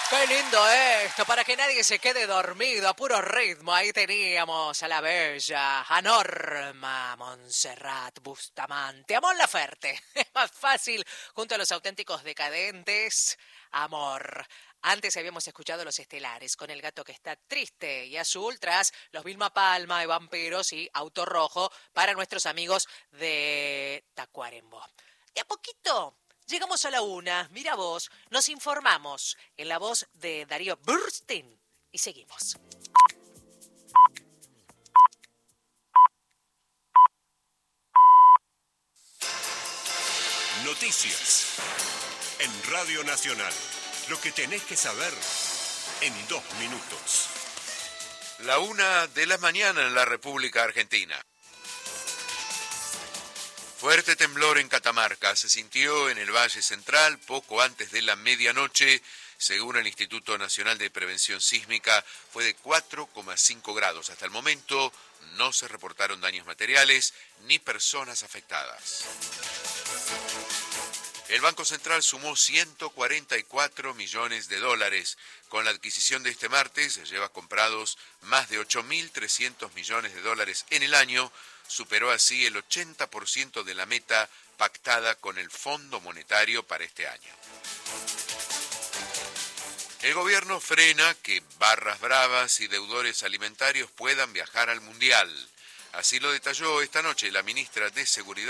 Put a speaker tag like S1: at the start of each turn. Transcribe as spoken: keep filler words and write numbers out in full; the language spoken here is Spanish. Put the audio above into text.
S1: Qué lindo esto, para que nadie se quede dormido, a puro ritmo. Ahí teníamos a la bella, a Norma Montserrat Bustamante, a Mon Laferte. Es más fácil, junto a los auténticos decadentes, amor. Antes habíamos escuchado Los Estelares, con El gato que está triste y azul, tras Los Vilma Palma de Vampiros y Auto Rojo, para nuestros amigos de Tacuarembó. De a poquito llegamos a la una, mira vos, nos informamos en la voz de Darío Burstein y seguimos.
S2: Noticias en Radio Nacional. Lo que tenés que saber en dos minutos.
S3: La una de la mañana en la República Argentina. Fuerte temblor en Catamarca se sintió en el Valle Central poco antes de la medianoche. Según el Instituto Nacional de Prevención Sísmica, fue de cuatro coma cinco grados. Hasta el momento no se reportaron daños materiales ni personas afectadas. El Banco Central sumó ciento cuarenta y cuatro millones de dólares. Con la adquisición de este martes, lleva comprados más de ocho mil trescientos millones de dólares en el año. Superó así el ochenta por ciento de la meta pactada con el Fondo Monetario para este año. El gobierno frena que barras bravas y deudores alimentarios puedan viajar al Mundial. Así lo detalló esta noche la ministra de Seguridad